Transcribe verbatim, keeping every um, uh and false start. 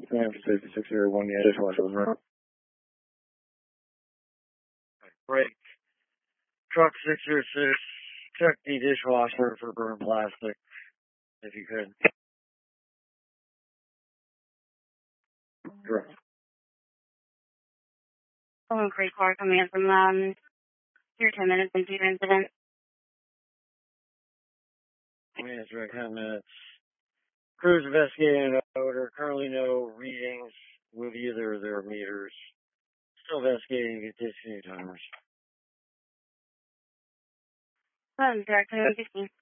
Plan for safety six zero one, yeah, dishwasher was running. Break. Truck six zero six, check the dishwasher for burned plastic, if you could. Correct. Oh, great car coming in from, um, your ten minutes into your incident. Minutes, right, ten minutes. Crews investigating an odor. Currently no readings with either of their meters. Still investigating discontinued timers. Oh, Director fifteen.